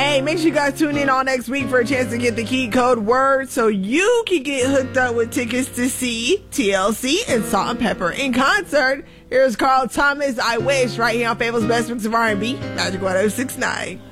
Hey, make sure you guys tune in all next week for a chance to get the key code word so you can get hooked up with tickets to see TLC and Salt and Pepper in concert. Here's Carl Thomas, I Wish, right here on Fable's Best Mix of R&B, Magic 1069.